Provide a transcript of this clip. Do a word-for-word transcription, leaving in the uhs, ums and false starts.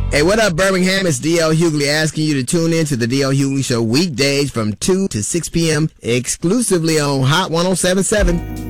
Hey, what up, Birmingham? It's D L Hughley asking you to tune in to the D L Hughley Show weekdays from two to six p.m. exclusively on Hot one oh seven point seven.